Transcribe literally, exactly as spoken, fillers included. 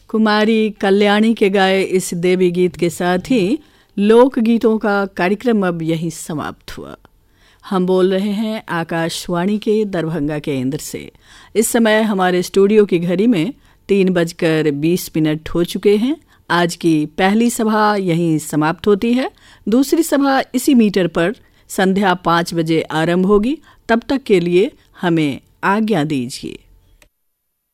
कुमारी कल्याणी के गाए इस देवी गीत के साथ ही लोक गीतों का कार्यक्रम अब यहीं समाप्त हुआ। हम बोल रहे हैं आकाशवाणी के दरभंगा केंद्र से। इस समय हमारे स्टूडियो की घड़ी में तीन बजकर बीस मिनट हो चुके हैं। आज की पहली सभा यहीं समाप्त होती है। दूसरी सभा इसी मीटर पर संध्या पाँच बजे आरंभ होगी। तब तक के लिए हमें आज्ञा दीजिए।